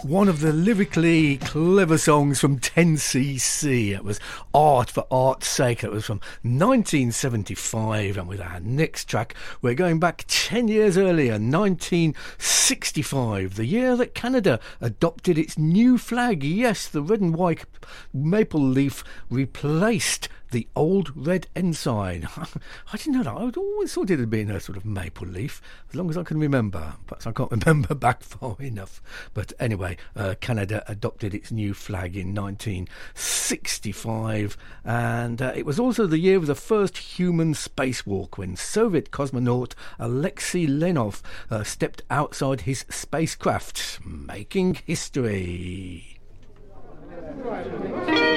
One of the lyrically clever songs from 10cc. It was Art for Art's Sake. It was from 1975. And with our next track, we're going back 10 years earlier, 1965, the year that Canada adopted its new flag. Yes, the red and white maple leaf replaced the old red ensign. I didn't know that. I always thought it had been a sort of maple leaf, as long as I can remember. Perhaps I can't remember back far enough. But anyway, Canada adopted its new flag in 1965. And it was also the year of the first human spacewalk, when Soviet cosmonaut Alexei Leonov stepped outside his spacecraft, making history.